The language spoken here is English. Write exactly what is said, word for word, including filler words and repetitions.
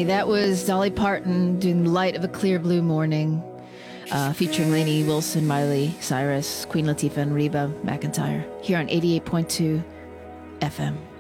that was Dolly Parton doing Light of a Clear Blue Morning, uh, featuring Lainey Wilson, Miley Cyrus, Queen Latifah, and Reba McEntire here on eighty-eight point two F M.